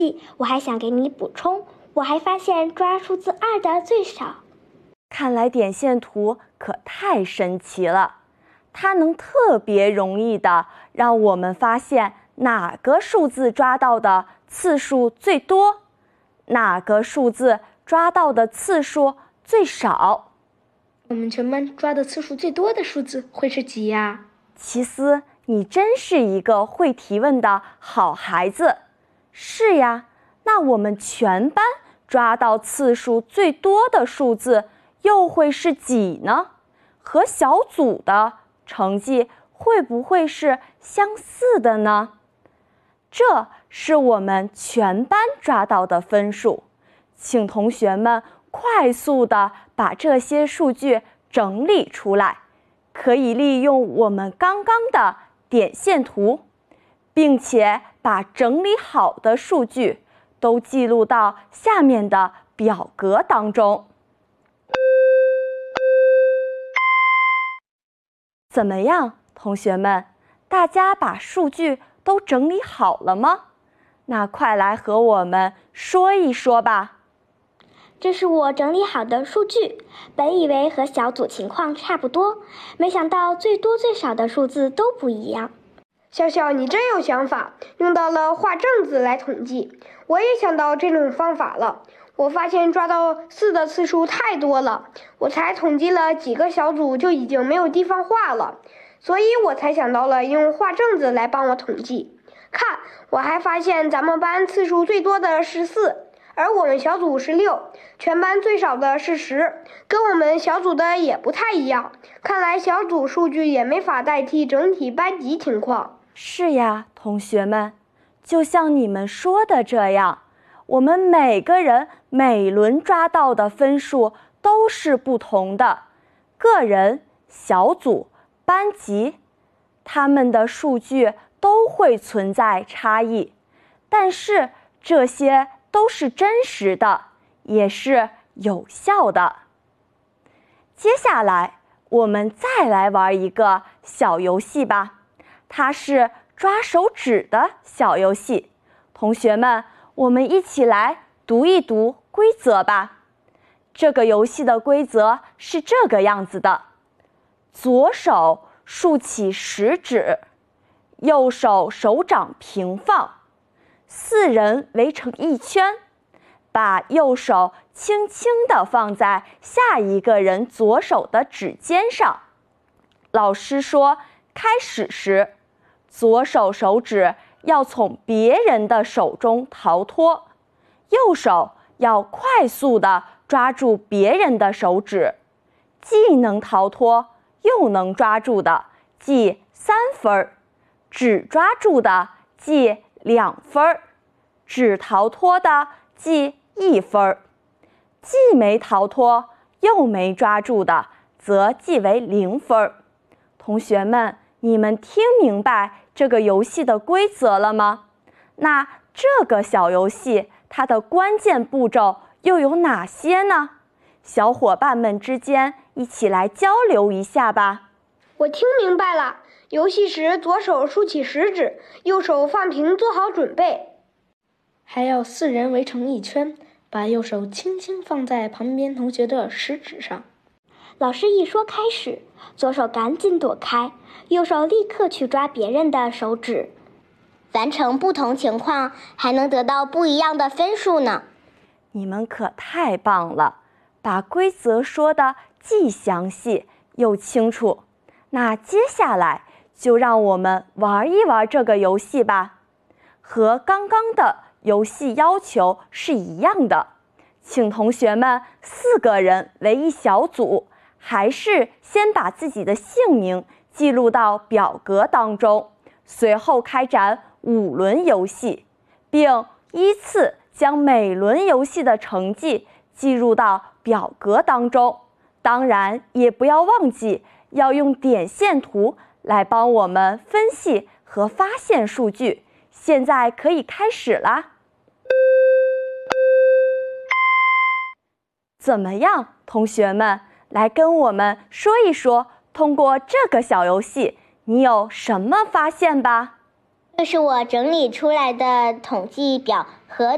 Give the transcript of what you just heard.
我还想给你补充，我还发现抓数字2的最少。 看来点线图可太神奇了，它能特别容易的让我们发现哪个数字抓到的次数最多，哪个数字抓到的次数最少。 我们全班抓的次数最多的数字会是几呀？ 奇思，你真是一个会提问的好孩子。是呀，那我们全班抓到次数最多的数字又会是几呢？和小组的成绩会不会是相似的呢？这是我们全班抓到的分数，请同学们快速地把这些数据整理出来，可以利用我们刚刚的点线图，并且把整理好的数据都记录到下面的表格当中。怎么样，同学们，大家把数据都整理好了吗？那快来和我们说一说吧。 这是我整理好的数据，本以为和小组情况差不多，没想到最多最少的数字都不一样。 笑笑，你真有想法，用到了画正字来统计。我也想到这种方法了。我发现抓到4的次数太多了，我才统计了几个小组就已经没有地方画了，所以我才想到了用画正字来帮我统计。看，我还发现咱们班次数最多的是4，而我们小组是6，全班最少的是10，跟我们小组的也不太一样。看来小组数据也没法代替整体班级情况。 是呀，同学们，就像你们说的这样，我们每个人每轮抓到的分数都是不同的，个人、小组、班级，他们的数据都会存在差异，但是这些都是真实的，也是有效的。接下来，我们再来玩一个小游戏吧，它是抓手指的小游戏。同学们，我们一起来读一读规则吧。这个游戏的规则是这个样子的：左手竖起食指，右手手掌平放，4人围成一圈，把右手轻轻地放在下一个人左手的指尖上。老师说，开始时，左手手指要从别人的手中逃脱，右手要快速地抓住别人的手指，既能逃脱又能抓住的记3分，只抓住的记2分，只逃脱的记1分，既没逃脱又没抓住的则记为0分。同学们，你们听明白这个游戏的规则了吗？那这个小游戏它的关键步骤又有哪些呢？小伙伴们之间一起来交流一下吧。 我听明白了，游戏时左手竖起食指，右手放平做好准备。 还要4人围成一圈，把右手轻轻放在旁边同学的食指上。 老师一说开始，左手赶紧躲开，右手立刻去抓别人的手指。 完成不同情况还能得到不一样的分数呢。 你们可太棒了，把规则说得既详细又清楚。那接下来就让我们玩一玩这个游戏吧。和刚刚的游戏要求是一样的，请同学们4个人为一小组，还是先把自己的姓名记录到表格当中，随后开展5轮游戏，并依次将每轮游戏的成绩记入到表格当中。当然，也不要忘记要用点线图来帮我们分析和发现数据。现在可以开始啦。怎么样，同学们，来跟我们说一说，通过这个小游戏，你有什么发现吧？ 这是我整理出来的统计表和